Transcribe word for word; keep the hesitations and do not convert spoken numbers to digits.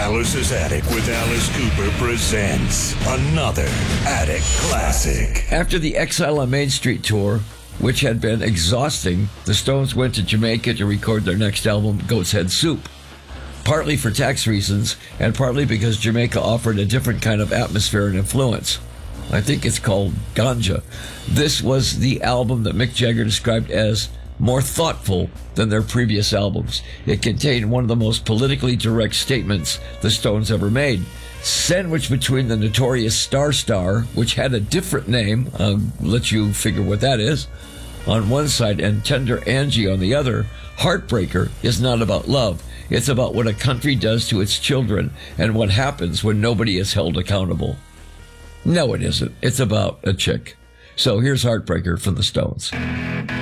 Alice's Attic with Alice Cooper presents another Attic Classic. After the Exile on Main Street tour, which had been exhausting, the Stones went to Jamaica to record their next album, Goat's Head Soup. Partly for tax reasons, and partly because Jamaica offered a different kind of atmosphere and influence. I think it's called ganja. This was the album that Mick Jagger described as more thoughtful than their previous albums. It contained one of the most politically direct statements the Stones ever made. Sandwiched between the notorious Star Star, which had a different name, I'll let you figure what that is, on one side, and Tender Angie on the other, Heartbreaker is not about love. It's about what a country does to its children and what happens when nobody is held accountable. No, it isn't. It's about a chick. So here's Heartbreaker from the Stones.